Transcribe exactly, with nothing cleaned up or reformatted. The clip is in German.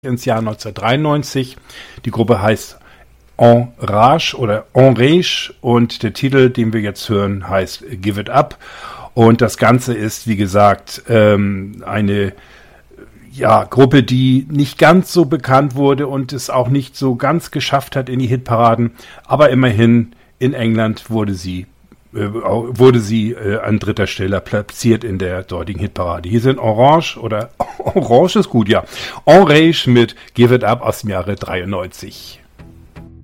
ins Jahr neunzehnhundertdreiundneunzig. Die Gruppe heißt En Rage oder En Rage und der Titel, den wir jetzt hören, heißt Give It Up. Und das Ganze ist, wie gesagt, ähm, eine ja, Gruppe, die nicht ganz so bekannt wurde und es auch nicht so ganz geschafft hat in die Hitparaden. Aber immerhin in England wurde sie wurde sie äh, an dritter Stelle platziert in der dortigen Hitparade. Hier sind Orange oder Orange ist gut, ja. En Rage mit Give It Up aus dem Jahre dreiundneunzig.